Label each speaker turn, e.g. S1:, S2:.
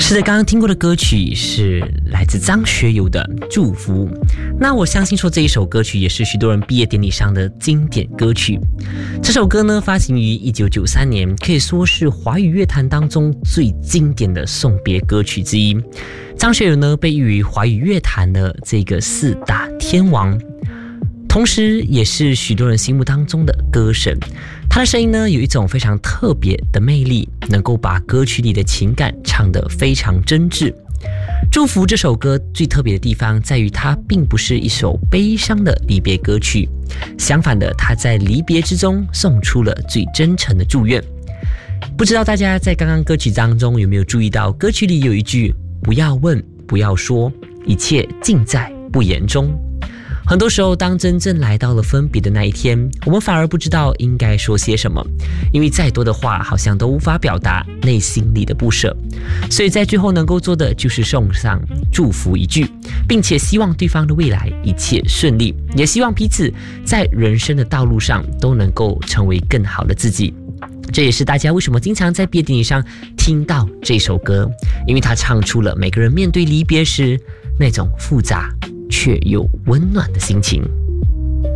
S1: 是的，刚刚听过的歌曲是来自张学友的《祝福》。那我相信说这一首歌曲也是许多人毕业典礼上的经典歌曲。这首歌呢发行于1993年，可以说是华语乐坛当中最经典的送别歌曲之一。张学友呢被誉为华语乐坛的这个四大天王，同时也是许多人心目当中的歌神。他的声音呢有一种非常特别的魅力，能够把歌曲里的情感唱得非常真挚。祝福这首歌最特别的地方在于，它并不是一首悲伤的离别歌曲，相反的，它在离别之中送出了最真诚的祝愿。不知道大家在刚刚歌曲当中有没有注意到，歌曲里有一句不要问不要说，一切尽在不言中。很多时候，当真正来到了分别的那一天，我们反而不知道应该说些什么，因为再多的话好像都无法表达内心里的不舍。所以在最后能够做的就是送上祝福一句，并且希望对方的未来一切顺利，也希望彼此在人生的道路上都能够成为更好的自己。这也是大家为什么经常在毕业典礼上听到这首歌，因为它唱出了每个人面对离别时那种复杂却又温暖的心情。